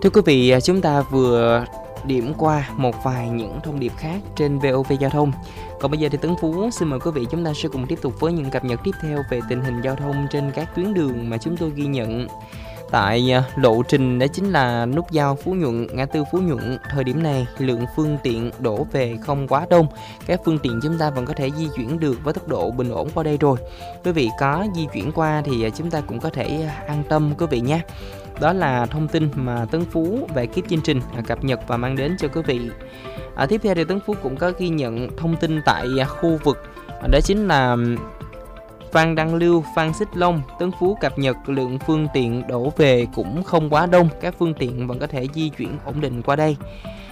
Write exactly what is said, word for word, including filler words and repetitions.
Thưa quý vị, chúng ta vừa điểm qua một vài những thông điệp khác trên vê o vê Giao thông. Còn bây giờ thì Tấn Phú xin mời quý vị chúng ta sẽ cùng tiếp tục với những cập nhật tiếp theo về tình hình giao thông trên các tuyến đường mà chúng tôi ghi nhận. Tại lộ trình đó chính là nút giao Phú Nhuận, ngã tư Phú Nhuận, thời điểm này lượng phương tiện đổ về không quá đông. Các phương tiện chúng ta vẫn có thể di chuyển được với tốc độ bình ổn qua đây rồi. Quý vị có di chuyển qua thì chúng ta cũng có thể an tâm quý vị nhé. Đó là thông tin mà Tấn Phú về kiếp chương trình cập nhật và mang đến cho quý vị. À, tiếp theo thì Tấn Phú cũng có ghi nhận thông tin tại khu vực đó chính là Phan Đăng Lưu, Phan Xích Long. Tấn Phú cập nhật lượng phương tiện đổ về cũng không quá đông, các phương tiện vẫn có thể di chuyển ổn định qua đây.